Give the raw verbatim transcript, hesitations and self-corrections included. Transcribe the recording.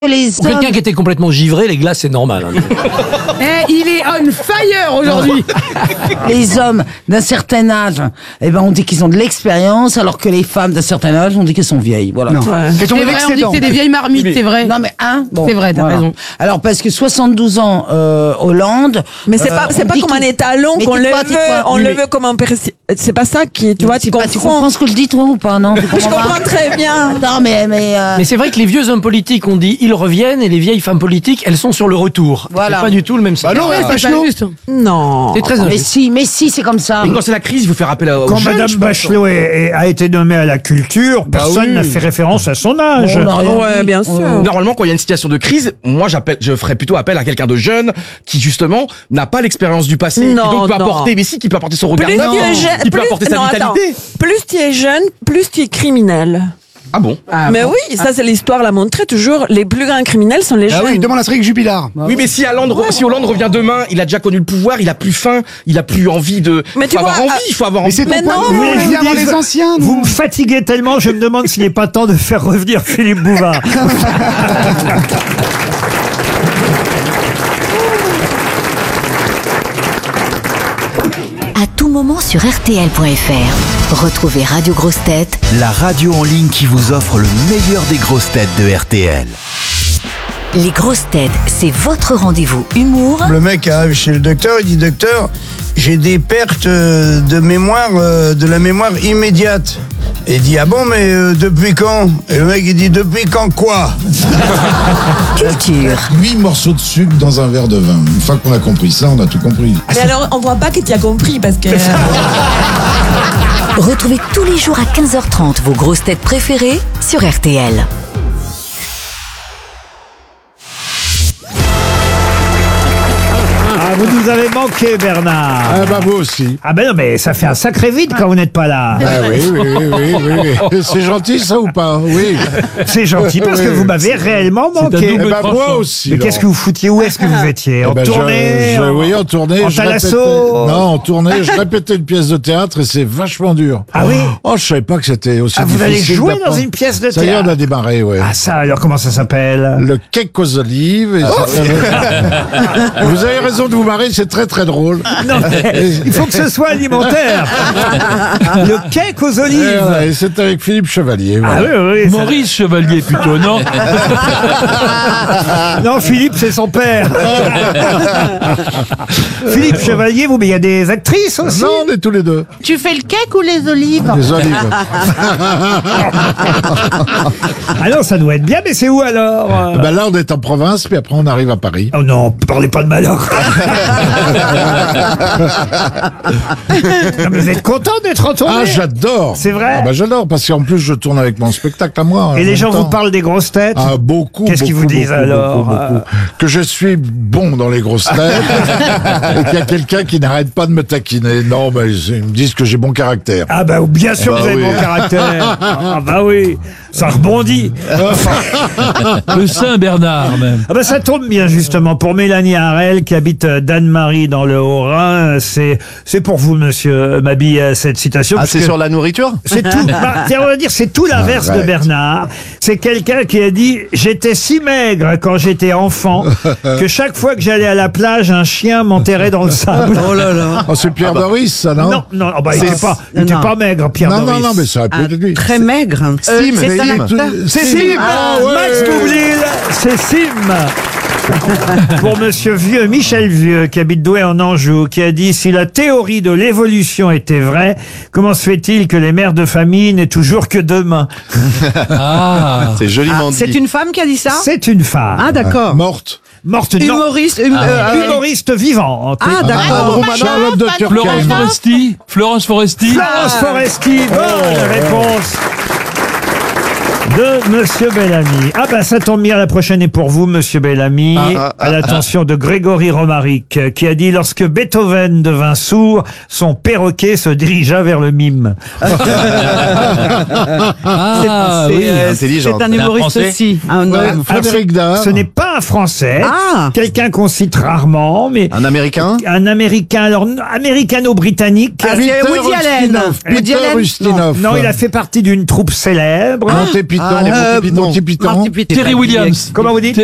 Les Pour quelqu'un hommes... qui était complètement givré, les glaces, c'est normal. Hein. Eh, il est on fire aujourd'hui. les hommes d'un certain âge, eh ben, on dit qu'ils ont de l'expérience, alors que les femmes d'un certain âge, on dit qu'elles sont vieilles. Voilà. Ouais. C'est vrai, on dit que c'est des vieilles marmites, mais, c'est vrai. Non, mais hein, bon, c'est vrai, t'as voilà. raison. Alors, parce que soixante-douze ans, euh, Hollande. Mais c'est euh, pas, c'est on pas dit comme un qu'il- étalon Mais qu'on t'es le quoi, t'es veut, quoi on Oui, le mais- veut comme un persi- C'est pas ça qui, tu vois, tu C'est pas- tu comprends. comprends ce que je dis, toi, ou pas, non? Tu Je comprends pas comprends très bien. Non, mais, mais, euh, Mais c'est vrai que les vieux hommes politiques, on dit ils reviennent, et les vieilles femmes politiques, elles sont sur le retour. Voilà. C'est pas du tout le même Bah non, scénario. ouais, C'est Bachelot. pas juste. Non. C'est très mais injuste. si, mais si, c'est comme ça. Et quand c'est la crise, il faut faire appel à- aux Quand jeunes, Madame je pense. Bachelot est- est- a été nommée à la culture, personne oui. n'a fait référence à son âge. On a rien Ouais, dit. bien sûr. Normalement, quand il y a une situation de crise, moi, j'appelle, je ferais plutôt appel à quelqu'un de jeune qui, justement, n'a pas l'expérience du passé. Non, qui donc peut non. apporter, mais si, qui peut apporter son regard Plus neuf, tu es jeune, qui peut plus, apporter sa non, attends. vitalité. Plus tu es jeune, plus tu es criminel. Ah bon? Mais oui, ça c'est l'histoire l'a montré toujours. Les plus grands criminels sont les Ah jeunes. oui, demande à Cédric Jubilard. Oui, mais si Hollande, si Hollande revient demain, il a déjà connu le pouvoir, il a plus faim, il a plus envie de. Mais tu faut avoir vois, envie, il faut avoir envie. Mais c'est Mais ton point non, de vue, mais on je vit vous avant dis, les anciens, nous. Vous me fatiguez tellement, je me demande s'il n'est pas temps de faire revenir Philippe Bouvard. À tout moment sur R T L point F R. Retrouvez Radio Grosses Têtes La radio en ligne qui vous offre le meilleur des grosses têtes de R T L. Les Grosses Têtes, c'est votre rendez-vous humour Le mec arrive chez le docteur, il dit docteur, j'ai des pertes euh, de mémoire, euh, de la mémoire immédiate. Et il dit ah bon mais euh, depuis quand? Et le mec il dit depuis quand quoi? culture. huit morceaux de sucre dans un verre de vin. Une fois qu'on a compris ça, on a tout compris. Mais alors, on voit pas que tu as compris parce que. Retrouvez tous les jours à quinze heures trente vos grosses têtes préférées sur R T L. Ah, vous nous avez manqué, Bernard. Ah bah vous aussi. Ah ben non, mais ça fait un sacré vide quand vous n'êtes pas là. Ah oui, oui, oui, oui, oui, oui. C'est gentil ça ou pas? Oui. C'est gentil parce que vous m'avez réellement manqué. Eh ben moi aussi. Mais qu'est-ce que vous foutiez? Où est-ce que vous étiez? En Eh ben, je- tournée? je- en- Oui, en tournée. En je talasso? répétais- Non, en tournée. Je répétais une pièce de théâtre et c'est vachement dur. Ah oui? Oh, je savais pas que c'était aussi Ah, vous allez difficile jouer dans d'apprendre. une pièce de Ça y est, théâtre? on a démarré, ouais. Ah ça, alors comment ça s'appelle? Le cake aux olives. et ça s'appelle- Vous avez raison de vous marrer, c'est très très drôle. Non, mais il faut que ce soit alimentaire. Le cake aux Et, olives. voilà, et c'est avec Philippe Chevalier. Ah voilà. oui, oui. ça- Maurice Chevalier plutôt, non? Non, Philippe, c'est son père. Philippe Chevalier, vous, mais il y a des actrices aussi. Non, on est tous les deux. Tu fais le cake ou les olives? Les olives. Ah non, ça doit être bien, mais c'est où alors? Ben là, on est en province, puis après, on arrive à Paris. Oh non, parlez pas de malheur. Non, mais vous êtes content d'être en tournée? Ah, j'adore. C'est vrai? Ah, bah, j'adore, parce qu'en plus, je tourne avec mon spectacle à moi. en Et les même gens temps. vous parlent des grosses têtes? Ah, beaucoup. Qu'est-ce qu'ils beaucoup, vous disent beaucoup, alors, beaucoup, beaucoup. euh Que je suis bon dans les grosses têtes et qu'il y a quelqu'un qui n'arrête pas de me taquiner. Non, mais ils me disent que j'ai bon caractère. Ah bah bien sûr Bah que vous avez oui. bon caractère. Ah bah oui, ça rebondit. Le Saint-Bernard, même. Ah bah ça tombe bien justement pour Mélanie Harel qui habite euh, Danemarie dans le Haut-Rhin. C'est c'est pour vous, monsieur Mabille, euh, cette citation. Ah, c'est puisque sur la nourriture? C'est tout. Bah, tiens, on va dire c'est tout l'inverse de Arrête. Bernard. C'est quelqu'un qui a dit j'étais si maigre quand j'étais enfant que chaque fois que j'allais à la plage, un chien m'enterrait dans le sable. Oh là là. Oh, c'est Pierre Doris, ça, non? Non, non, oh bah, il C'est- était pas, il était non. pas maigre, Pierre non, Doris. non, non, mais ça aurait pu être lui. Très maigre. Sim, Mais Sim. il- C'est Sim. Sim. Ah, ouais. Max Boublil, c'est Sim. Pour monsieur Vieux, Michel Vieux, qui habite Douai en Anjou, qui a dit si la théorie de l'évolution était vraie, comment se fait-il que les mères de famille n'aient toujours que deux mains? Ah. C'est joliment dit. C'est une femme qui a dit ça? C'est une femme. Ah, d'accord. Morte. Morte, non. Humoriste. hum- euh, Humoriste vivante. Ah, d'accord. Charlotte de Florence Turckheim. Foresti. Florence Foresti. Florence Foresti, bonne réponse de Monsieur Bellamy. Ah ben ça tombe bien, la prochaine est pour vous, Monsieur Bellamy, Ah, ah, ah, à l'attention de Grégory Romaric, euh, qui a dit lorsque Beethoven devint sourd, son perroquet se dirigea vers le mime. Ah, C'est, oui. euh, intelligent. c'est un humoriste Français aussi. Un Ouais, homme. Frédéric Dard. Ce n'est pas un Français, Ah. quelqu'un qu'on cite rarement, mais Un Américain? un Américain, alors américano-britannique. Ah, c'est Peter Woody Allen. Ustinov. Woody Peter Allen. Ustinov. Non, il a fait partie d'une troupe célèbre. Monté Python. Python, Ah, euh, Monty Python. Monty Python. Terry Williams. Comment vous dites?